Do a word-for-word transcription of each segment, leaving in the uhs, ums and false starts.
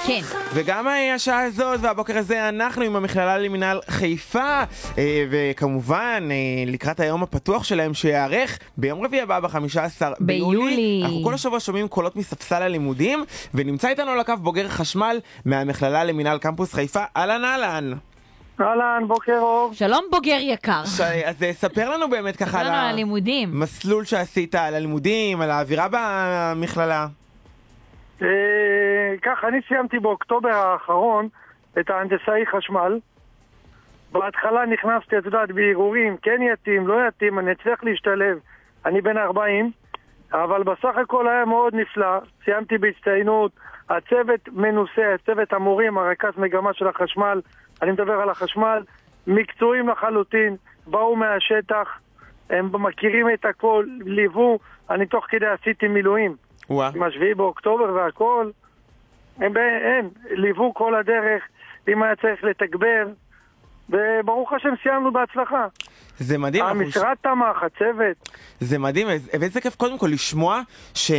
כן. וגם השעה הזאת והבוקר הזה אנחנו עם המכללה למינהל חיפה, וכמובן לקראת היום הפתוח שלהם שיערך ביום רביעי הבא ב-חמישה עשר ביולי. אנחנו כל השבוע שומעים קולות מספסל הלימודים, ונמצא איתנו על הקו בוגר חשמל מהמכללה למינהל קמפוס חיפה. אהלן אהלן. אהלן, בוקר אור. שלום בוגר יקר. ש... אז ספר לנו באמת ככה על הלימודים. המסלול שעשית, על הלימודים, על האווירה במכללה. אה, ככה, אני סיימתי באוקטובר האחרון את ההנדסאי חשמל. בהתחלה נכנסתי, את יודעת, בערעורים, כן יתאים, לא יתאים, אני אצליח להשתלב. אני בן ארבעים, אבל בסך הכל היה מאוד נפלא. סיימתי בהצטיינות, הצוות מנוסה, הצוות המורים, הרכז מגמה של החשמל, אני מדבר על החשמל, מקצועים לחלוטין, באו מהשטח, הם מכירים את הכל, ליוו, אני תוך כדי עשיתי מילואים. עם השביעי באוקטובר והכל, הם אין, ליוו כל הדרך, אם היה צריך לתגבר, וברוך השם סיימנו בהצלחה. זה מדהים. המשרד תמך, הצוות. זה מדהים, ואיזה כיף קודם כל לשמוע ש...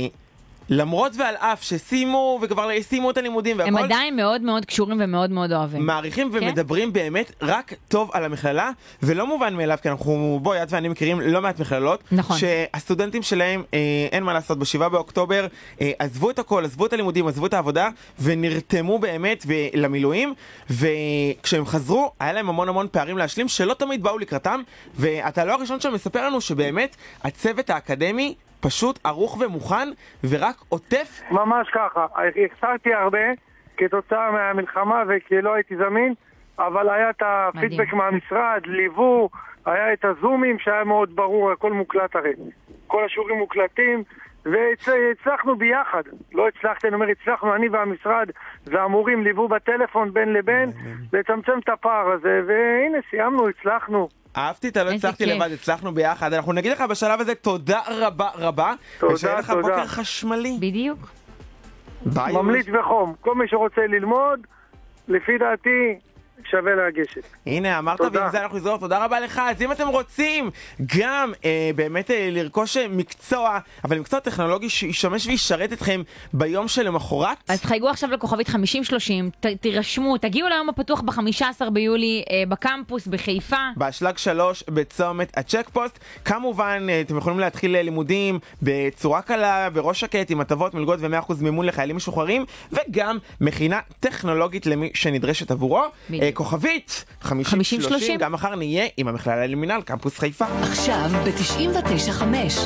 למרות ועל אף ששימו וכבר שימו את הלימודים והכל, הם עדיין מאוד מאוד קשורים ומאוד מאוד אוהבים. מעריכים ומדברים באמת רק טוב על המכללה, ולא מובן מאליו, כי אנחנו, בוא, יד ואני מכירים לא מעט מכללות, נכון. שהסטודנטים שלהם, אה, אין מה לעשות, בשבעה באוקטובר, אה, עזבו את הכל, עזבו את הלימודים, עזבו את העבודה, ונרתמו באמת למילואים, וכשהם חזרו, היה להם המון המון פערים להשלים, שלא תמיד באו לקראתם, ואתה לא הראשון שמספר לנו שבאמת הצוות האקדמי פשוט ערוך ומוכן ורק עוטף. ממש ככה, החסרתי הרבה כתוצאה מהמלחמה וכי לא הייתי זמין, אבל היה את הפידבק מהמשרד, ליוו, היה את הזומים שהיה מאוד ברור, הכל מוקלט הרי, כל השיעורים מוקלטים, והצלחנו ביחד, לא הצלחתי, אני אומר הצלחנו, אני והמשרד והמורים ליוו בטלפון בין לבין לצמצם את הפער הזה, והנה סיימנו, הצלחנו. אהבתי, אתה לא הצלחתי לבד, הצלחנו ביחד. אנחנו נגיד לך בשלב הזה תודה רבה רבה. תודה, ושיהיה לך תודה. בוקר חשמלי. בדיוק. ביי. ממליץ בחום. כל מי שרוצה ללמוד, לפי דעתי, שווה להגשת. הנה, אמרת ועם זה אנחנו נזרור, תודה רבה לך. אז אם אתם רוצים גם אה, באמת אה, לרכוש מקצוע, אבל מקצוע טכנולוגי שישמש וישרת אתכם ביום שלמחרת, אז חייגו עכשיו לכוכבית חמישים שלושים, ת, תירשמו, תגיעו ליום הפתוח ב-חמישה עשר ביולי אה, בקמפוס בחיפה. באשלג שלוש בצומת הצ'ק פוסט. כמובן, אה, אתם יכולים להתחיל לימודים בצורה קלה, בראש שקט, עם הטבות, מלגות ו-מאה אחוז מימון לחיילים משוחררים, וגם מכינה טכנולוגית למי שנדרשת עבורו. כוכבית חמישים שלושים, גם מחר נהיה עם המכללה למינהל קמפוס חיפה. עכשיו ב-תשעים ותשע חמש